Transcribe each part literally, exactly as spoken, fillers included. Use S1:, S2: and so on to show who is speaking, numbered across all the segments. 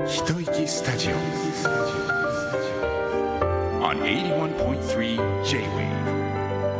S1: 一息スタジオ on エイティワンポイントスリー J-ウェーブ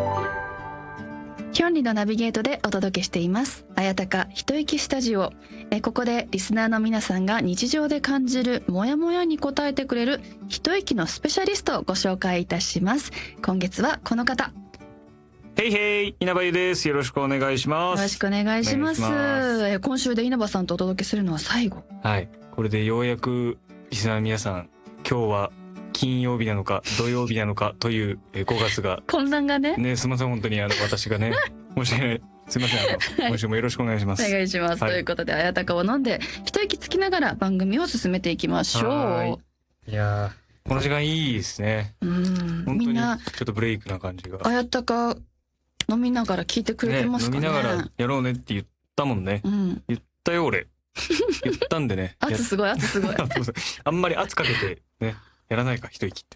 S2: ヒョンリのナビゲートでお届けしていますあやたか一息スタジオ。えここでリスナーの皆さんが日常で感じるモヤモヤに答えてくれる一息のスペシャリストをご紹介いたします。今月はこの方。
S3: ヘイヘイ、稲葉優です。よろしくお願いします。
S2: よろしくお願いします。
S3: お願いします。
S2: え今週で稲葉さんとお届けするのは最後。
S3: はい、これでようやくリスナーの皆さん、今日は金曜日なのか土曜日なのかというごがつが
S2: 混乱がね
S3: ね、すみません本当にあの私がね申し訳ない、すみませんあの、はい、今週もよろしくお願いします。
S2: お願いします、はい、ということであやたかを飲んで一息つきながら番組を進めていきましょ
S3: う。いやー、この時間いいですね。うん、本当にみんなちょっとブレイクな感じが。
S2: あやたか飲みながら聞いてくれてますかね。
S3: ね、飲みながらやろうねって言ったもんね、うん、言ったよ俺言ったんでね
S2: 圧すごい圧すごい
S3: あんまり圧かけてねやらないか一息って。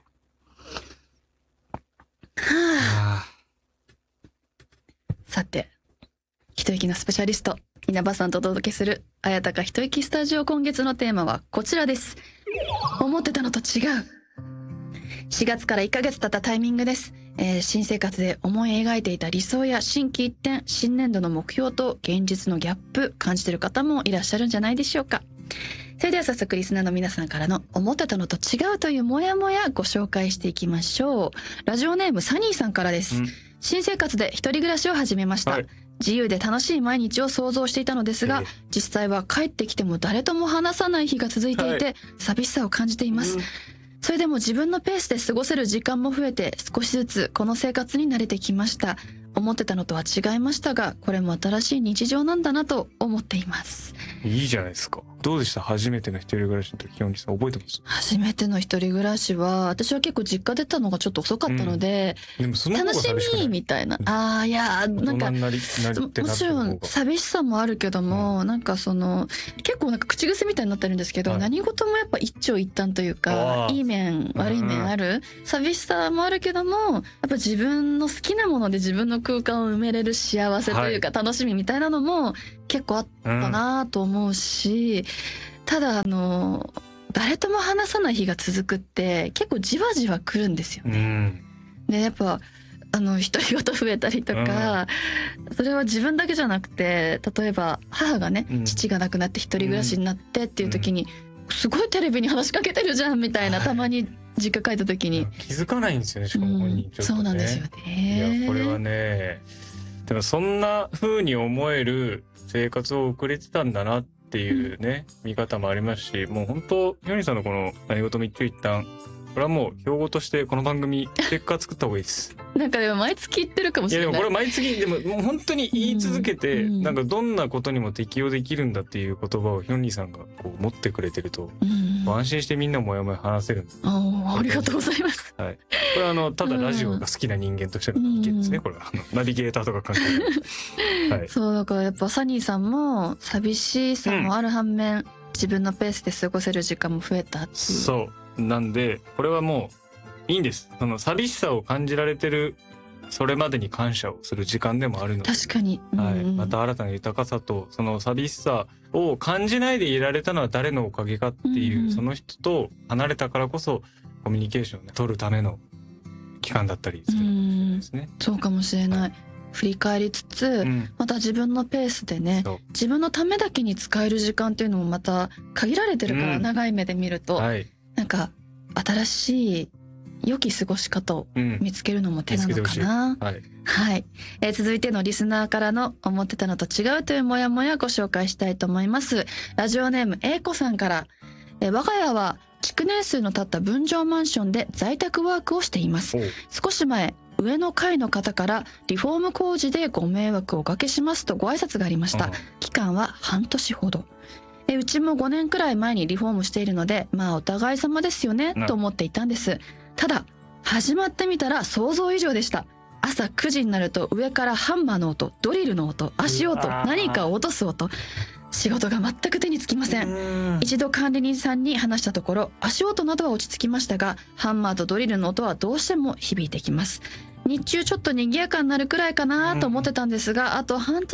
S2: はあ、さて一息のスペシャリスト稲葉さんとお届けするあやたか一息スタジオ。今月のテーマはこちらです。思ってたのと違う。しがつからいっかげつ経ったタイミングです。えー、新生活で思い描いていた理想や心機一転、新年度の目標と現実のギャップ感じている方もいらっしゃるんじゃないでしょうか。それでは早速リスナーの皆さんからの思ってたのと違うというモヤモヤご紹介していきましょう。ラジオネームサニーさんからです。新生活で一人暮らしを始めました、はい、自由で楽しい毎日を想像していたのですが、実際は帰ってきても誰とも話さない日が続いていて、はい、寂しさを感じています、うん。それでも自分のペースで過ごせる時間も増えて少しずつこの生活に慣れてきました。思ってたのとは違いましたが、これも新しい日常なんだなと思っています。
S3: いいじゃないですか。どうでした？初めての一人暮らしの時、ヒョンリさん覚えてます？
S2: 初めての一人暮らしは私は結構実家出たのがちょっと遅かったので、うん、でもその楽しみみたいな、ああいやなんかもちろん寂しさもあるけども、うん、なんかその結構なんか口癖みたいになってるんですけど、はい、何事もやっぱ一長一短というか、いい面悪い面ある、うん、寂しさもあるけどもやっぱ自分の好きなもので自分の空間を埋めれる幸せというか、はい、楽しみみたいなのも結構あったなと思うし、うん、ただあの誰とも話さない日が続くって結構じわじわ来るんですよね、うん、でやっぱあの独り言増えたりとか、うん、それは自分だけじゃなくて、例えば母がね、うん、父が亡くなって一人暮らしになってっていう時に、うん、すごいテレビに話しかけてるじゃんみたいな、たまに実家帰った時に
S3: 気づかないんですよね、しかも本人ちょっとね、うん、
S2: そうなんですよね。
S3: いやこれはね、でもそんな風に思える生活を送れてたんだなっていうね、うん、見方もありますし、もう本当ヒョンリさんのこの何事も一長一短、これはもう標語としてこの番組ステッカー作った方がいいです。
S2: なんかでも毎月言ってるかもしれない。
S3: いやでもこれ毎月でももう本当に言い続けて、うん、なんかどんなことにも適用できるんだっていう言葉をヒョンリさんがこう持ってくれてると、うん、安心してみんなもやもや話せるんです。
S2: あ, ありがとうございます。
S3: はい。これはあのただラジオが好きな人間としての意見ですね。うん、これはあのナビゲーターとか関係ない。はい。
S2: そうだからやっぱサニーさんも寂しさもある反面、うん、自分のペースで過ごせる時間も増えたっていう。
S3: そうなんでこれはもういいんです。その寂しさを感じられてるそれまでに感謝をする時間でもあるので、
S2: 確かに、うんうん、
S3: はい、また新たな豊かさとその寂しさを感じないでいられたのは誰のおかげかっていう、うんうん、その人と離れたからこそコミュニケーションを、ね、取るための期間だったりするかもしれないですね。
S2: うん、そうかもしれない、はい、振り返りつつ、うん、また自分のペースでね、自分のためだけに使える時間っていうのもまた限られてるから、うん、長い目で見ると、はい、なんか新しい良き過ごし方を見つけるのも手なのかな、うん、はい、はい、えー、続いてのリスナーからの思ってたのと違うというモヤモヤご紹介したいと思います。ラジオネーム A 子さんから、えー、我が家は築年数の経った分譲マンションで在宅ワークをしています。少し前上の階の方からリフォーム工事でご迷惑をおかけしますとご挨拶がありました。期間は半年ほど。えうちもごねんくらい前にリフォームしているので、まあお互い様ですよねと思っていたんです。ただ始まってみたら想像以上でした。朝くじになると上からハンマーの音、ドリルの音、足音、何かを落とす音、仕事が全く手につきません。一度管理人さんに話したところ、足音などは落ち着きましたが、ハンマーとドリルの音はどうしても響いてきます。日中ちょっと賑やかになるくらいかなと思ってたんですが、あと半年